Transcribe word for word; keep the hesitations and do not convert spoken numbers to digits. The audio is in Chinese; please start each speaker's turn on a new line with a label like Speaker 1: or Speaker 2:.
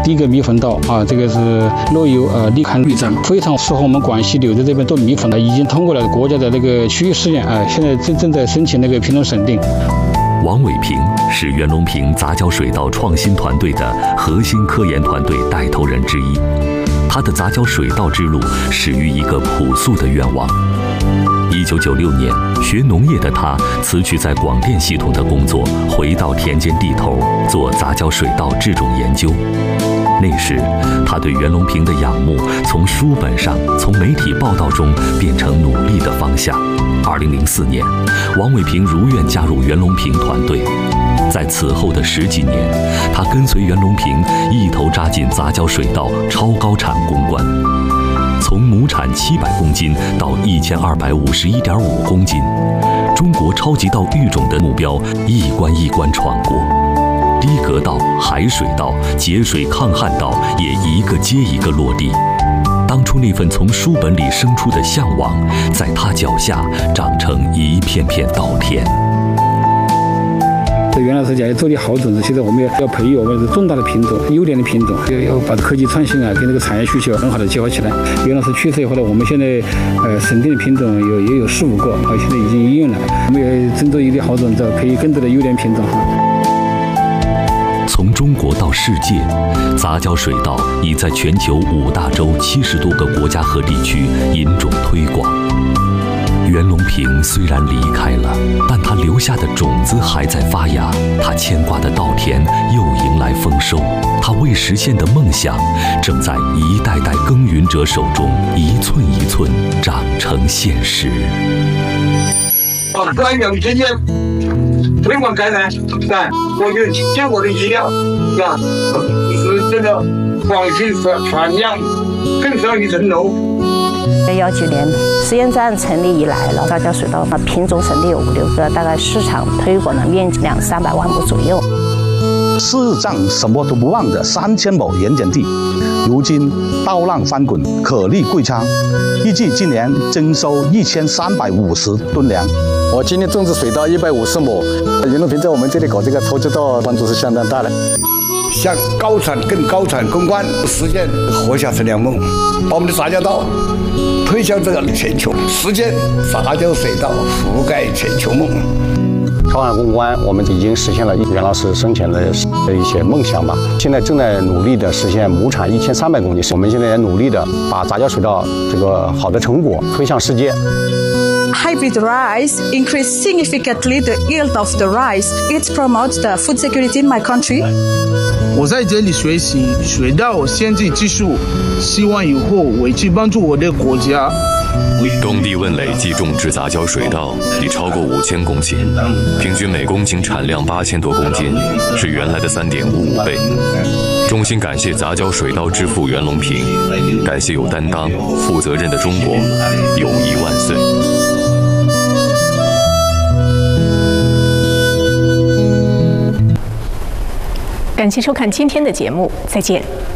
Speaker 1: 第一个米粉道啊，这个是乐游呃利康绿章，非常适合我们广西柳州这边做米粉的，已经通过了国家的那个区域试验啊，现在正正在申请那个品种审定。
Speaker 2: 王伟平是袁隆平杂交水稻创新团队的核心科研团队带头人之一。他的杂交水稻之路始于一个朴素的愿望。一九九六年，学农业的他辞去在广电系统的工作，回到田间地头做杂交水稻制种研究。那时，他对袁隆平的仰慕从书本上、从媒体报道中变成努力的方向。二零零四年，王伟平如愿加入袁隆平团队。在此后的十几年，他跟随袁隆平一头扎进杂交水稻超高产攻关。从亩产七百公斤到一千二百五十一点五公斤，中国超级稻育种的目标一关一关闯过，低格稻、海水稻、节水抗旱稻也一个接一个落地。当初那份从书本里生出的向往，在他脚下长成一片片稻田。
Speaker 1: 对袁老师讲，要做点好种子，现在我们要要培育我们重大的品种、优良的品种，要要把科技创新啊跟这个产业需求很好的结合起来。袁老师去世以后呢，我们现在呃审定的品种有也有四五个，啊，现在已经应用了。我们也争夺一点好种子，培育更多的优良品种哈。
Speaker 2: 从中国到世界，杂交水稻已在全球五大洲七十多个国家和地区引种推广。袁隆平虽然离开了，但他留下的种子还在发芽，他牵挂的稻田又迎来丰收，他未实现的梦想正在一代代耕耘者手中一寸一寸长成现实。
Speaker 3: 啊，观鸟之间推广开来，啊，我就尽我的力量，啊，使这个广西产量更上一层楼。
Speaker 4: 幺九年实验站成立以来了，杂交水稻品种审定有五六个，大概市场推广的面积两三百万亩左右。
Speaker 5: 世上什么都不忘的三千亩盐碱地，如今稻浪翻滚，可立贵仓，预计今年增收一千三百五十吨粮。
Speaker 6: 我今年种植水稻一百五十亩，袁隆平在我们这里搞这个投资稻，帮助是相当大的。
Speaker 7: 向高产更高产攻关，实现活下乘凉梦，把我们的杂交稻推向这个全球，实现杂交水稻覆盖全球梦。
Speaker 6: 高产攻关，我们已经实现了袁老师生前的一些梦想吧。现在正在努力的实现亩产一千三百公斤。我们现在也努力的把杂交水稻这个好的成果推向世界。
Speaker 8: Hybrid rice increase significantly the yield of the rice. It promotes the food security in my country.
Speaker 9: 我在这里学习水稻先进技术，希望以后回去帮助我的国家。
Speaker 10: 东帝汶累计种植杂交水稻已超过五千公顷，平均每公顷产量八千多公斤，是原来的三点五五倍。衷心感谢杂交水稻之父袁隆平，感谢有担当、负责任的中国，友谊万岁。
Speaker 11: 感谢收看今天的节目，再见。